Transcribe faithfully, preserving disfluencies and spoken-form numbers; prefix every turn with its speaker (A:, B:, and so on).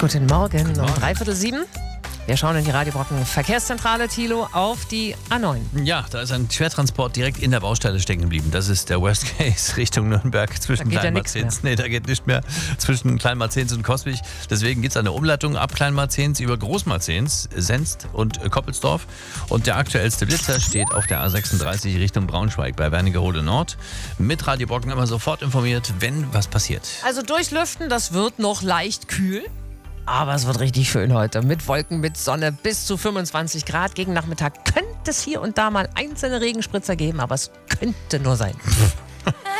A: Guten Morgen um dreiviertel sieben. Wir schauen in die Radio Brocken Verkehrszentrale, Thilo, auf die A neun.
B: Ja, da ist ein Schwertransport direkt in der Baustelle stecken geblieben. Das ist der Worst Case Richtung Nürnberg zwischen
A: Da geht ja
B: Kleinmarzens. Nee, da geht nicht mehr zwischen Kleinmarzens und Coswig. Deswegen gibt es eine Umleitung ab Kleinmarzens über Großmarzens, Senst und Koppelsdorf. Und der aktuellste Blitzer steht auf der A sechsunddreißig Richtung Braunschweig bei Wernigerode Nord. Mit Radio Brocken immer sofort informiert, wenn was passiert.
A: Also durchlüften, das wird noch leicht kühl. Aber es wird richtig schön heute. Mit Wolken, mit Sonne bis zu fünfundzwanzig Grad. Gegen Nachmittag könnte es hier und da mal einzelne Regenspritzer geben, aber es könnte nur sein.